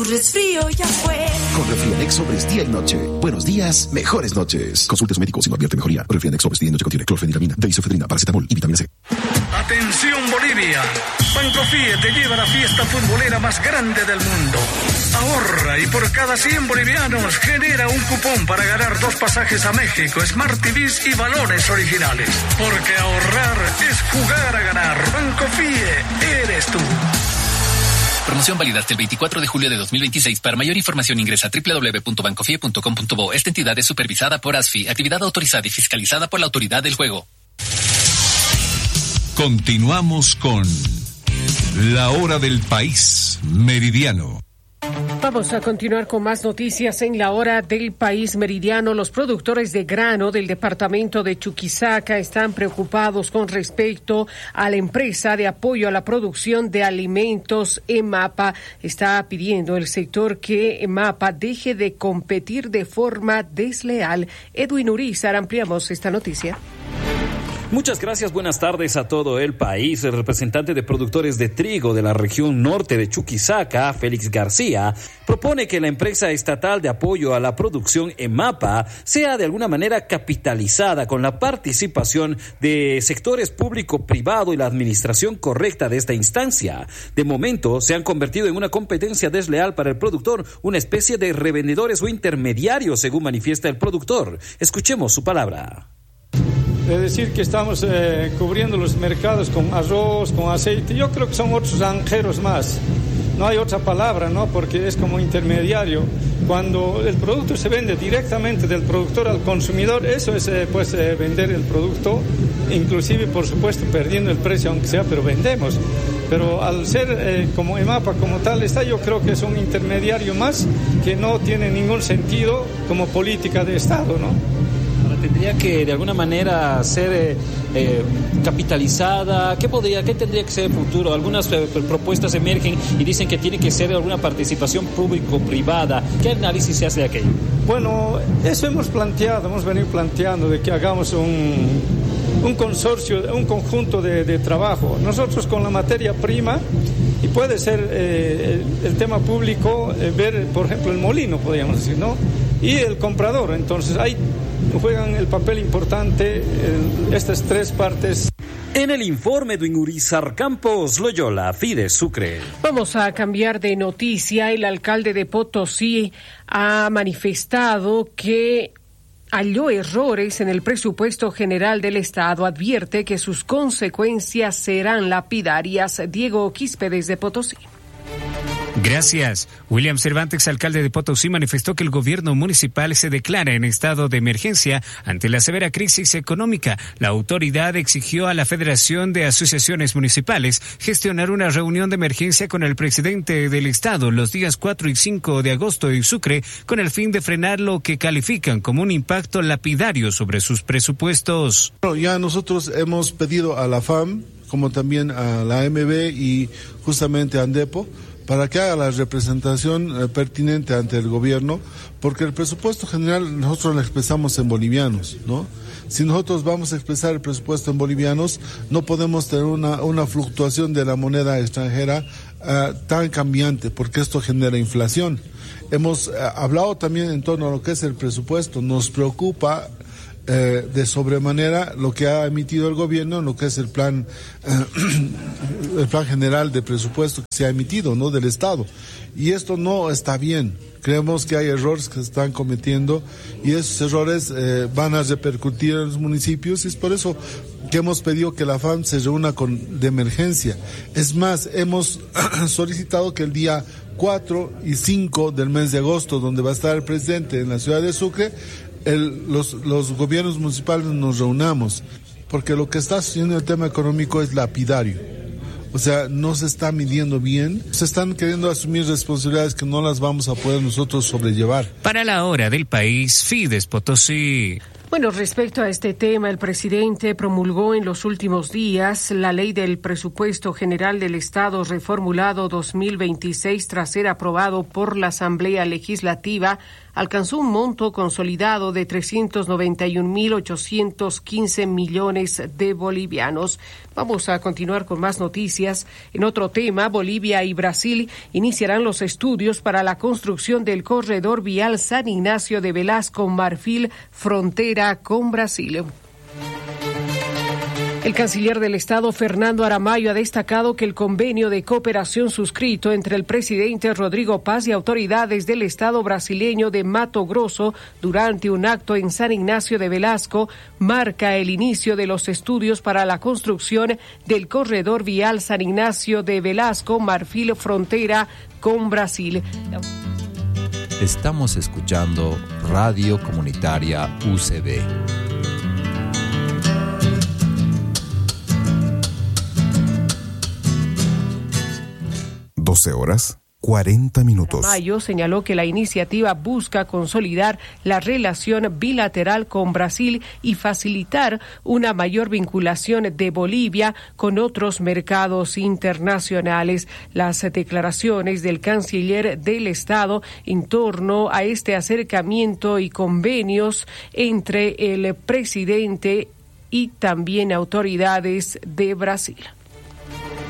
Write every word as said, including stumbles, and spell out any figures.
Resfrío ya fue. Con Refrianex Sobres día y noche. Buenos días, mejores noches. Consulte a su médico si no advierte mejoría. Refrianex Sobres día y noche contiene clorfeniramina, deisofedrina, paracetamol y vitamina C. Atención Bolivia. Bancofie te lleva a la fiesta futbolera más grande del mundo. Ahorra y por cada cien bolivianos genera un cupón para ganar dos pasajes a México, Smart T Vs y balones originales. Porque ahorrar es jugar a ganar. Bancofie, eres tú. Promoción válida hasta el veinticuatro de julio de dos mil veintiséis. Para mayor información ingresa a doble u doble u doble u punto bancofie punto com punto bo. Esta entidad es supervisada por ASFI, actividad autorizada y fiscalizada por la Autoridad del Juego. Continuamos con La Hora del País Meridiano. Vamos a continuar con más noticias en la hora del país meridiano. Los productores de grano del departamento de Chuquisaca están preocupados con respecto a la empresa de apoyo a la producción de alimentos EMAPA. Está pidiendo el sector que EMAPA deje de competir de forma desleal. Edwin Urizar, ampliamos esta noticia. Muchas gracias, buenas tardes a todo el país. El representante de productores de trigo de la región norte de Chuquisaca, Félix García, propone que la empresa estatal de apoyo a la producción EMAPA sea de alguna manera capitalizada con la participación de sectores público-privado y la administración correcta de esta instancia. De momento, se han convertido en una competencia desleal para el productor, una especie de revendedores o intermediarios, según manifiesta el productor. Escuchemos su palabra. De decir que estamos eh, cubriendo los mercados con arroz, con aceite, yo creo que son otros granjeros más. No hay otra palabra, ¿no? Porque es como intermediario. Cuando el producto se vende directamente del productor al consumidor, eso es eh, pues eh, vender el producto, inclusive por supuesto perdiendo el precio aunque sea, pero vendemos. Pero al ser eh, como EMAPA como tal está, yo creo que es un intermediario más que no tiene ningún sentido como política de Estado, ¿no? ¿Tendría que de alguna manera ser eh, eh, capitalizada? ¿Qué podría, qué tendría que ser el futuro? Algunas eh, propuestas emergen y dicen que tiene que ser alguna participación público-privada. ¿Qué análisis se hace de aquello? Bueno, eso hemos planteado, hemos venido planteando de que hagamos un, un consorcio, un conjunto de, de trabajo. Nosotros con la materia prima, y puede ser eh, el, el tema público, eh, ver, por ejemplo, el molino, podríamos decir, ¿no? Y el comprador. Entonces, hay juegan el papel importante en estas tres partes. En el informe de Urizar Campos, Loyola, Fides Sucre. Vamos a cambiar de noticia. El alcalde de Potosí ha manifestado que halló errores en el presupuesto general del Estado. Advierte que sus consecuencias serán lapidarias. Diego Quispe desde Potosí. Gracias. William Cervantes, alcalde de Potosí, manifestó que el gobierno municipal se declara en estado de emergencia ante la severa crisis económica. La autoridad exigió a la Federación de Asociaciones Municipales gestionar una reunión de emergencia con el presidente del Estado los días cuatro y cinco de agosto en Sucre con el fin de frenar lo que califican como un impacto lapidario sobre sus presupuestos. Bueno, ya nosotros hemos pedido a la F A M, como también a la A M B y justamente a ANDEPO, para que haga la representación eh, pertinente ante el gobierno, porque el presupuesto general nosotros lo expresamos en bolivianos, ¿no? Si nosotros vamos a expresar el presupuesto en bolivianos, no podemos tener una, una fluctuación de la moneda extranjera uh, tan cambiante, porque esto genera inflación. Hemos uh, hablado también en torno a lo que es el presupuesto. Nos preocupa Eh, de sobremanera lo que ha emitido el gobierno, lo que es el plan eh, el plan general de presupuesto que se ha emitido, ¿no?, del Estado, y esto no está bien. Creemos que hay errores que se están cometiendo y esos errores eh, van a repercutir en los municipios, y es por eso que hemos pedido que la F A M se reúna con, de emergencia. Es más, hemos solicitado que el día cuatro y cinco del mes de agosto, donde va a estar el presidente en la ciudad de Sucre, El, los, los gobiernos municipales nos reunamos, porque lo que está haciendo el tema económico es lapidario. O sea, no se está midiendo bien, se están queriendo asumir responsabilidades que no las vamos a poder nosotros sobrellevar. Para la hora del país, Fides Potosí. Bueno, respecto a este tema, el presidente promulgó en los últimos días la ley del presupuesto general del Estado reformulado dos mil veintiséis tras ser aprobado por la Asamblea Legislativa alcanzó un monto consolidado de trescientos noventa y un mil ochocientos quince millones de bolivianos. Vamos a continuar con más noticias. En otro tema, Bolivia y Brasil iniciarán los estudios para la construcción del corredor vial San Ignacio de Velasco Marfil, frontera con Brasil. El canciller del Estado, Fernando Aramayo, ha destacado que el convenio de cooperación suscrito entre el presidente Rodrigo Paz y autoridades del Estado brasileño de Mato Grosso durante un acto en San Ignacio de Velasco marca el inicio de los estudios para la construcción del corredor vial San Ignacio de Velasco, Marfil, frontera con Brasil. Estamos escuchando Radio Comunitaria U C B. doce horas, cuarenta minutos. Mayo señaló que la iniciativa busca consolidar la relación bilateral con Brasil y facilitar una mayor vinculación de Bolivia con otros mercados internacionales. Las declaraciones del canciller del Estado en torno a este acercamiento y convenios entre el presidente y también autoridades de Brasil.